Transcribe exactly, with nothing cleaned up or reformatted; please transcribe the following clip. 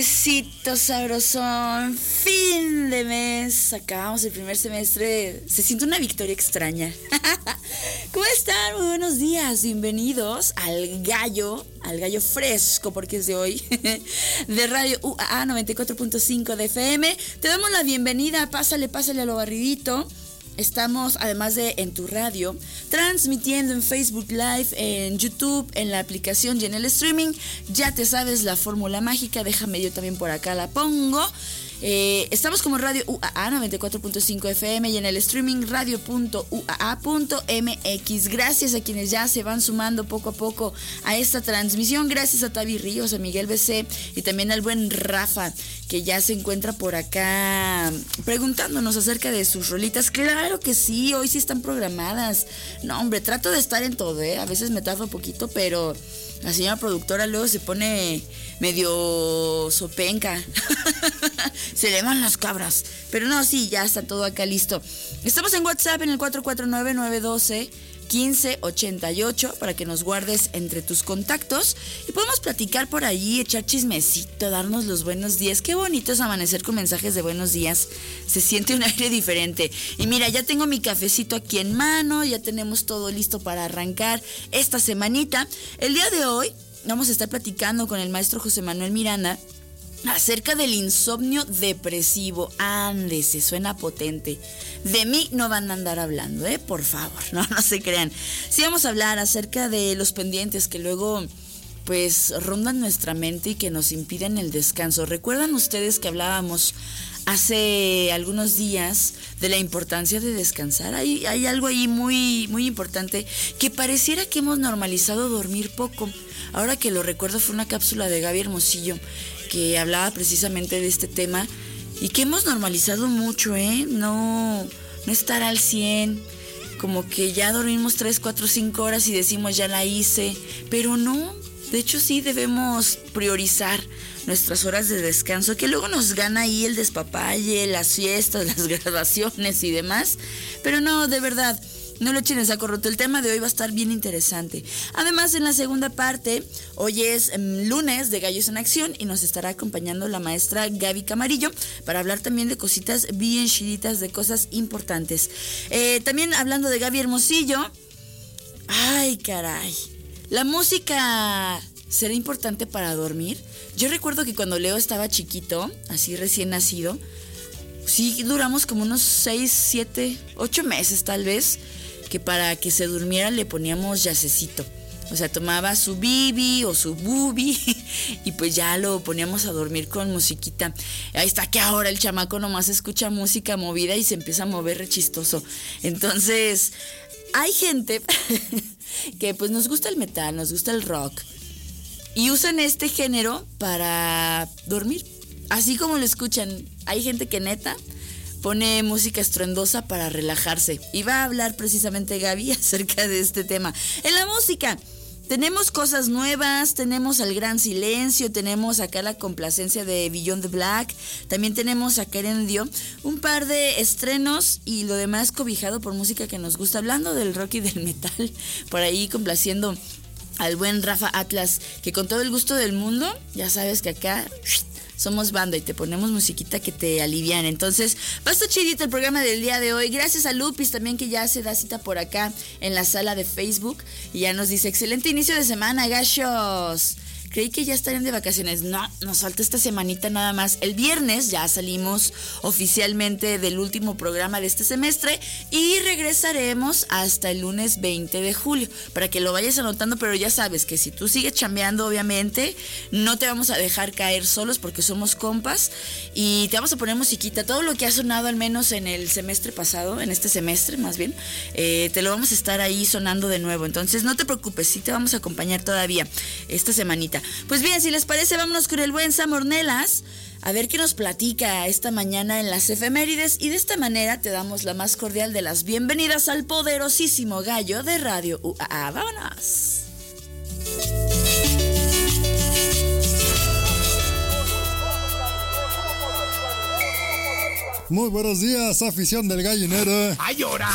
Besito sabrosón, fin de mes, acabamos el primer semestre, se siente una victoria extraña. ¿Cómo están? Muy buenos días, bienvenidos al gallo, al gallo fresco, porque es de hoy, de Radio U A A noventa y cuatro punto cinco de F M. Te damos la bienvenida, pásale, pásale a lo barridito. Estamos, además de en tu radio, transmitiendo en Facebook Live, en YouTube, en la aplicación y en el streaming. Ya te sabes la fórmula mágica, déjame yo también por acá la pongo. Eh, estamos como Radio U A A noventa y cuatro punto cinco F M y en el streaming radio punto u a a punto m x. Gracias a quienes ya se van sumando poco a poco a esta transmisión. Gracias a Tavi Ríos, a Miguel B C y también al buen Rafa, que ya se encuentra por acá preguntándonos acerca de sus rolitas. Claro que sí, hoy sí están programadas. No, hombre, trato de estar en todo, ¿eh? A veces me tardo un poquito, pero la señora productora luego se pone medio sopenca. Se le van las cabras. Pero no, sí, ya está todo acá listo. Estamos en WhatsApp en el cuatro cuatro nueve, nueve uno dos, uno cinco ocho ocho para que nos guardes entre tus contactos y podemos platicar por allí, echar chismecito, darnos los buenos días. Qué bonito es amanecer con mensajes de buenos días. Se siente un aire diferente. Y mira, ya tengo mi cafecito aquí en mano, ya tenemos todo listo para arrancar esta semanita. El día de hoy vamos a estar platicando con el maestro José Manuel Miranda acerca del insomnio depresivo. Ándese, suena potente. De mí no van a andar hablando, ¿eh? Por favor, no, no se crean. Sí vamos a hablar acerca de los pendientes que luego, pues, rondan nuestra mente y que nos impiden el descanso. ¿Recuerdan ustedes que hablábamos hace algunos días de la importancia de descansar? Hay, hay algo ahí muy, muy importante, que pareciera que hemos normalizado dormir poco. Ahora que lo recuerdo, fue una cápsula de Gaby Hermosillo que hablaba precisamente de este tema y que hemos normalizado mucho, ¿eh? No, no estar al cien, como que ya dormimos tres, cuatro, cinco horas y decimos ya la hice, pero no. De hecho sí debemos priorizar nuestras horas de descanso, que luego nos gana ahí el despapalle, las fiestas, las graduaciones y demás, pero no, de verdad, no lo echen en saco roto. El tema de hoy va a estar bien interesante. Además, en la segunda parte, hoy es um, lunes de Gallos en Acción y nos estará acompañando la maestra Gaby Camarillo para hablar también de cositas bien chiditas, de cosas importantes. Eh, también hablando de Gaby Hermosillo, ay caray, la música será importante para dormir. Yo recuerdo que cuando Leo estaba chiquito, así recién nacido, sí duramos como unos seis, siete, ocho meses tal vez, que para que se durmiera le poníamos yacecito. O sea, tomaba su bibi o su bubi y pues ya lo poníamos a dormir con musiquita. Ahí está que ahora el chamaco nomás escucha música movida y se empieza a mover re chistoso. Entonces, hay gente que pues nos gusta el metal, nos gusta el rock y usan este género para dormir. Así como lo escuchan, hay gente que neta pone música estruendosa para relajarse. Y va a hablar precisamente Gaby acerca de este tema. En la música tenemos cosas nuevas, tenemos al Gran Silencio, tenemos acá la complacencia de Beyond the Black, también tenemos a Karen Dio, un par de estrenos y lo demás cobijado por música que nos gusta, hablando del rock y del metal, por ahí complaciendo al buen Rafa Atlas, que con todo el gusto del mundo, ya sabes que acá somos banda y te ponemos musiquita que te alivian. Entonces, va a estar chidito el programa del día de hoy. Gracias a Lupis también, que ya se da cita por acá en la sala de Facebook y ya nos dice: excelente inicio de semana, gachos. Creí que ya estarían de vacaciones. No, nos falta esta semanita nada más. El viernes ya salimos oficialmente del último programa de este semestre y regresaremos hasta el lunes veinte de julio, para que lo vayas anotando. Pero ya sabes que si tú sigues chambeando, obviamente no te vamos a dejar caer solos, porque somos compas y te vamos a poner musiquita. Todo lo que ha sonado al menos en el semestre pasado, en este semestre más bien, eh, te lo vamos a estar ahí sonando de nuevo. Entonces no te preocupes, sí te vamos a acompañar todavía esta semanita. Pues bien, si les parece, vámonos con el buen Sam Ornelas a ver qué nos platica esta mañana en las efemérides, y de esta manera te damos la más cordial de las bienvenidas al poderosísimo gallo de Radio U A A. ¡Vámonos! Muy buenos días, afición del gallinero. ¡Ay, llora!